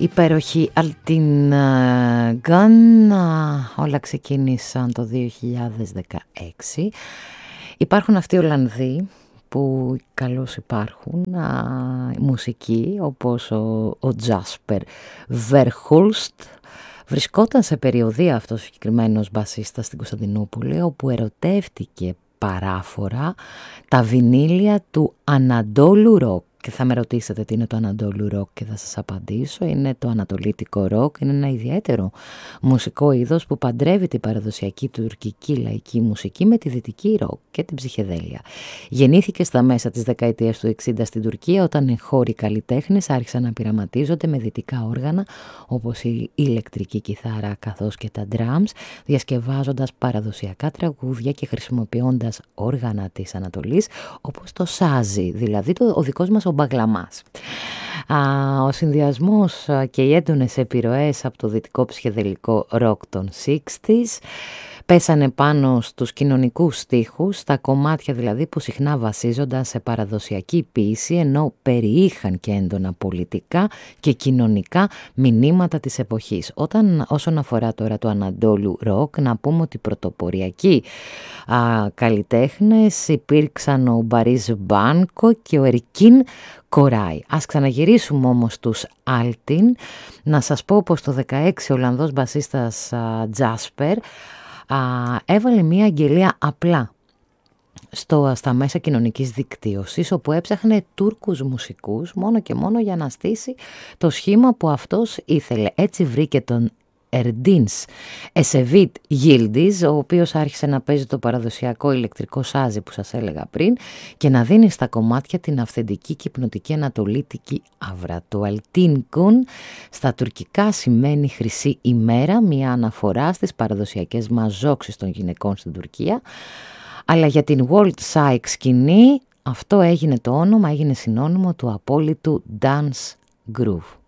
Υπέροχη Altin Gun, όλα ξεκίνησαν το 2016. Υπάρχουν αυτοί οι Ολλανδοί που καλώς υπάρχουν, μουσικοί, όπως ο Τζάσπερ Βέρχολστ. Βρισκόταν σε περιοδία αυτός ο συγκεκριμένος μπασίστας στην Κωνσταντινούπολη, όπου ερωτεύτηκε παράφορα τα βινίλια του Ανατόλου Ροκ. Και θα με ρωτήσετε τι είναι το Ανατόλου Ροκ και θα σας απαντήσω. Είναι το ανατολίτικο ροκ, είναι ένα ιδιαίτερο μουσικό είδος που παντρεύει την παραδοσιακή τουρκική λαϊκή μουσική με τη δυτική ροκ και την ψυχεδέλεια. Γεννήθηκε στα μέσα της δεκαετίας του 60 στην Τουρκία, όταν οι χώροι καλλιτέχνες άρχισαν να πειραματίζονται με δυτικά όργανα όπως η ηλεκτρική κιθάρα καθώς και τα drums, διασκευάζοντας παραδοσιακά τραγούδια και χρησιμοποιώντας όργανα της Ανατολής όπως το σάζι, δηλαδή ο δικός μας ο μπαγλαμάς. Ο συνδυασμός και οι έντονες επιρροές από το δυτικό ψυχεδελικό ροκ των 60s πέσανε πάνω στους κοινωνικούς στίχους, στα κομμάτια δηλαδή που συχνά βασίζονταν σε παραδοσιακή ποίηση, ενώ περιείχαν και έντονα πολιτικά και κοινωνικά μηνύματα της εποχής. Όσον αφορά τώρα το Ανατόλου Ροκ, να πούμε ότι πρωτοποριακοί καλλιτέχνες υπήρξαν ο Μπαρίς Μπάνκο και ο Ερκίν Κοράι. Ας ξαναγυρίσουμε όμως τους Altin. Να σας πω πως το 2016 ο Ολλανδός μπασίστας Τζάσπερ έβαλε μια αγγελία απλά στα μέσα κοινωνικής δικτύωσης, όπου έψαχνε Τούρκους μουσικούς μόνο και μόνο για να στήσει το σχήμα που αυτός ήθελε. Έτσι βρήκε τον Ερντίνς Εσεβίτ Γίλντις, ο οποίος άρχισε να παίζει το παραδοσιακό ηλεκτρικό σάζι που σας έλεγα πριν και να δίνει στα κομμάτια την αυθεντική και υπνοτική ανατολίτικη άβρα. Το Altin Gun στα τουρκικά σημαίνει χρυσή ημέρα, μια αναφορά στις παραδοσιακές μαζόξεις των γυναικών στην Τουρκία, αλλά για την World Psych σκηνή αυτό έγινε το όνομα, έγινε συνώνυμο του απόλυτου dance groove.